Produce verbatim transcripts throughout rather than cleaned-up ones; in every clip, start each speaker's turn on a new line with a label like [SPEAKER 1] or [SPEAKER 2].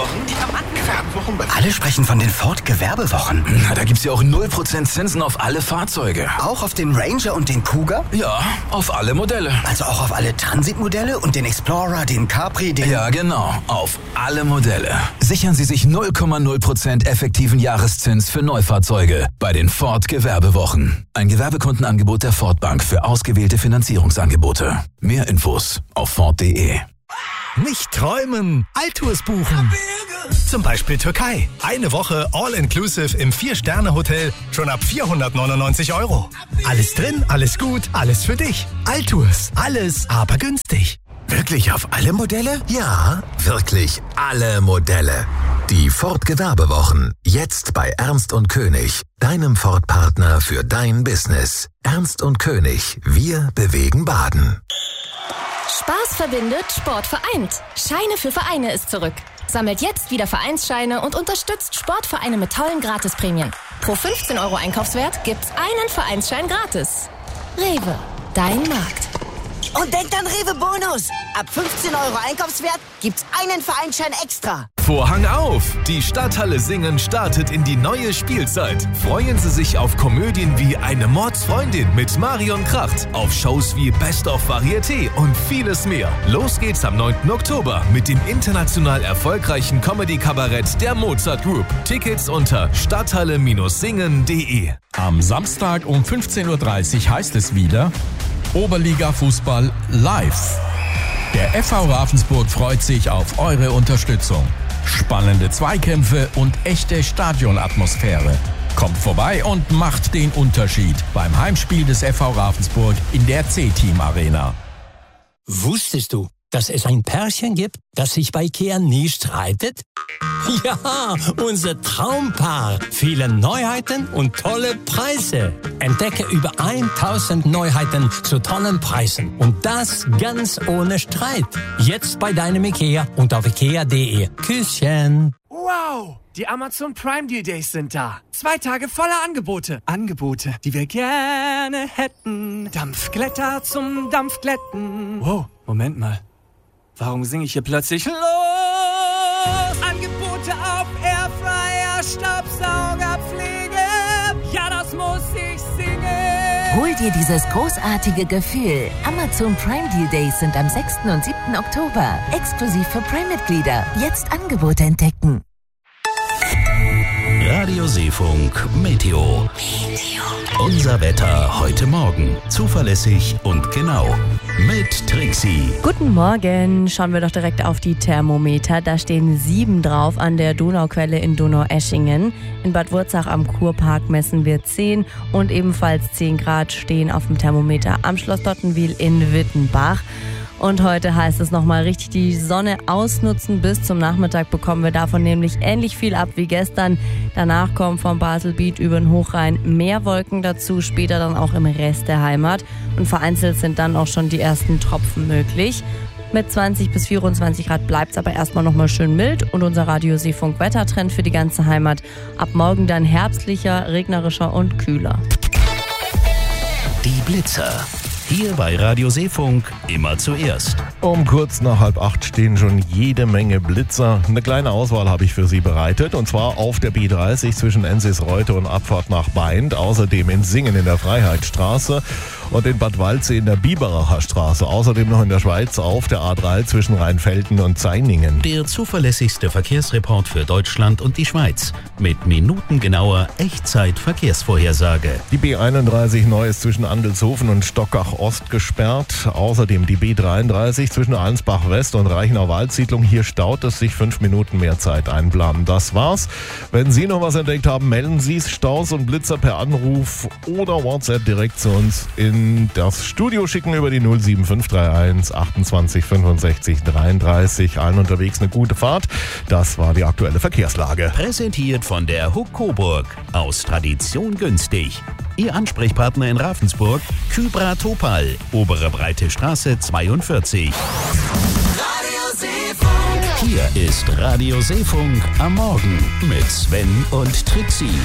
[SPEAKER 1] Gewerbewochen. Die
[SPEAKER 2] Gewerbewochen? Alle sprechen von den Ford Gewerbewochen.
[SPEAKER 3] Na, da gibt's ja auch null Prozent Zinsen auf alle Fahrzeuge.
[SPEAKER 2] Auch auf den Ranger und den Cougar?
[SPEAKER 3] Ja, auf alle Modelle.
[SPEAKER 2] Also auch auf alle Transitmodelle und den Explorer, den Capri, den...
[SPEAKER 3] Ja, genau. Auf alle Modelle. Sichern Sie sich null Komma null Prozent effektiven Jahreszins für Neufahrzeuge bei den Ford Gewerbewochen. Ein Gewerbekundenangebot der Ford Bank für ausgewählte Finanzierungsangebote. Mehr Infos auf ford punkt de.
[SPEAKER 4] Nicht träumen, Altours buchen. Zum Beispiel Türkei. Eine Woche All-Inclusive im Vier-Sterne-Hotel schon ab vierhundertneunundneunzig Euro. Alles drin, alles gut, alles für dich. Altours, alles aber günstig.
[SPEAKER 5] Wirklich auf alle Modelle? Ja, wirklich alle Modelle. Die Ford Gewerbewochen. Jetzt bei Ernst und König, deinem Ford-Partner für dein Business. Ernst und König, wir bewegen Baden.
[SPEAKER 6] Spaß verbindet, Sport vereint. Scheine für Vereine ist zurück. Sammelt jetzt wieder Vereinsscheine und unterstützt Sportvereine mit tollen Gratisprämien. Pro fünfzehn Euro Einkaufswert gibt's einen Vereinsschein gratis. Rewe, dein Markt.
[SPEAKER 7] Und denkt an Rewe Bonus. Ab fünfzehn Euro Einkaufswert gibt's einen Vereinsschein extra.
[SPEAKER 8] Vorhang auf! Die Stadthalle Singen startet in die neue Spielzeit. Freuen Sie sich auf Komödien wie Eine Mordsfreundin mit Marion Kracht, auf Shows wie Best of Varieté und vieles mehr. Los geht's am neunten Oktober mit dem international erfolgreichen Comedy-Kabarett der Mozart Group. Tickets unter stadthalle Singen punkt de.
[SPEAKER 9] Am Samstag um fünfzehn Uhr dreißig heißt es wieder Oberliga-Fußball live. Der F V Ravensburg freut sich auf eure Unterstützung. Spannende Zweikämpfe und echte Stadionatmosphäre. Kommt vorbei und macht den Unterschied beim Heimspiel des F V Ravensburg in der C-Team Arena.
[SPEAKER 10] Wusstest du, dass es ein Pärchen gibt, das sich bei IKEA nie streitet? Ja, unser Traumpaar. Viele Neuheiten und tolle Preise. Entdecke über tausend Neuheiten zu tollen Preisen. Und das ganz ohne Streit. Jetzt bei deinem IKEA und auf ikea punkt de. Küsschen.
[SPEAKER 1] Wow, die Amazon Prime Deal Days sind da. Zwei Tage voller Angebote. Angebote, die wir gerne hätten. Dampfglätter zum Dampfglätten. Wow, Moment mal. Warum singe ich hier plötzlich los? Angebote auf Airfryer, Staubsaugerpflege. Ja, das muss ich singen.
[SPEAKER 11] Hol dir dieses großartige Gefühl. Amazon Prime Deal Days sind am sechsten und siebten Oktober. Exklusiv für Prime-Mitglieder. Jetzt Angebote entdecken.
[SPEAKER 12] Radio Seefunk Meteo. Unser Wetter heute Morgen. Zuverlässig und genau. Mit Trixie.
[SPEAKER 13] Guten Morgen. Schauen wir doch direkt auf die Thermometer. Da stehen sieben drauf an der Donauquelle in Donaueschingen. In Bad Wurzach am Kurpark messen wir zehn und ebenfalls zehn Grad stehen auf dem Thermometer am Schloss Dottenwil in Wittenbach. Und heute heißt es nochmal richtig die Sonne ausnutzen. Bis zum Nachmittag bekommen wir davon nämlich ähnlich viel ab wie gestern. Danach kommen vom Baselbiet über den Hochrhein mehr Wolken dazu, später dann auch im Rest der Heimat. Und vereinzelt sind dann auch schon die ersten Tropfen möglich. Mit zwanzig bis vierundzwanzig Grad bleibt es aber erstmal nochmal schön mild. Und unser Radio Seefunk Wettertrend für die ganze Heimat. Ab morgen dann herbstlicher, regnerischer und kühler.
[SPEAKER 12] Die Blitzer. Hier bei Radio Seefunk immer zuerst.
[SPEAKER 14] Um kurz nach halb acht stehen schon jede Menge Blitzer. Eine kleine Auswahl habe ich für Sie bereitet. Und zwar auf der B dreißig zwischen Ensis-Reute und Abfahrt nach Baindt. Außerdem in Singen in der Freiheitsstraße und in Bad Waldsee in der Biberacher Straße. Außerdem noch in der Schweiz auf der A drei zwischen Rheinfelden und Zainingen.
[SPEAKER 12] Der zuverlässigste Verkehrsreport für Deutschland und die Schweiz. Mit minutengenauer Echtzeit-Verkehrsvorhersage.
[SPEAKER 14] Die B einunddreißig neu ist zwischen Andelshofen und Stockach Ost gesperrt. Außerdem die B dreiunddreißig zwischen Allensbach West und Reichenau Waldsiedlung. Hier staut es sich fünf Minuten mehr Zeit einplanen. Das war's. Wenn Sie noch was entdeckt haben, melden Sie es. Staus und Blitzer per Anruf oder WhatsApp direkt zu uns in das Studio schicken über die null sieben fünf drei eins achtundzwanzig fünfundsechzig dreiunddreißig. Allen unterwegs eine gute Fahrt. Das war die aktuelle Verkehrslage.
[SPEAKER 12] Präsentiert von der Huck Coburg. Aus Tradition günstig. Ihr Ansprechpartner in Ravensburg, Kybra Topal, Obere Breite Straße zweiundvierzig.
[SPEAKER 15] Radio Seefunk.
[SPEAKER 12] Hier ist Radio Seefunk am Morgen mit Sven und Trixie.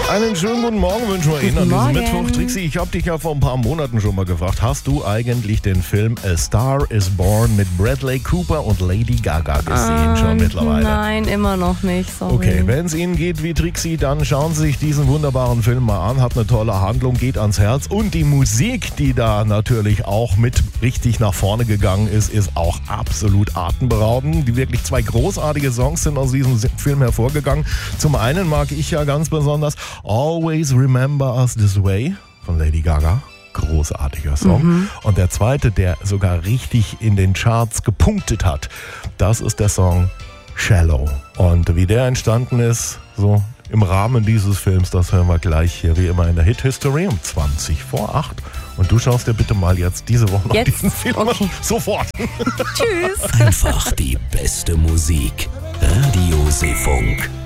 [SPEAKER 14] Einen schönen guten Morgen wünschen wir Ihnen an diesem
[SPEAKER 13] Morgen.
[SPEAKER 14] Mittwoch. Trixi, ich habe dich ja vor ein paar Monaten schon mal gefragt, hast du eigentlich den Film A Star is Born mit Bradley Cooper und Lady Gaga gesehen
[SPEAKER 13] Ah,
[SPEAKER 14] schon mittlerweile?
[SPEAKER 13] Nein, immer noch nicht, sorry.
[SPEAKER 14] Okay, wenn es Ihnen geht wie Trixi, dann schauen Sie sich diesen wunderbaren Film mal an. Hat eine tolle Handlung, geht ans Herz. Und die Musik, die da natürlich auch mit richtig nach vorne gegangen ist, ist auch absolut atemberaubend. Die wirklich zwei großartige Songs sind aus diesem Film hervorgegangen. Zum einen mag ich ja ganz besonders Always Remember Us This Way von Lady Gaga. Großartiger Song. Mhm. Und der zweite, der sogar richtig in den Charts gepunktet hat, das ist der Song Shallow. Und wie der entstanden ist, so im Rahmen dieses Films, das hören wir gleich hier wie immer in der Hit History um zwanzig vor acht. Und du schaust dir bitte mal jetzt diese Woche noch
[SPEAKER 13] Jetzt?
[SPEAKER 14] diesen Film
[SPEAKER 13] Okay.
[SPEAKER 14] an. Sofort.
[SPEAKER 13] Tschüss.
[SPEAKER 12] Einfach die beste Musik. Radio Seefunk.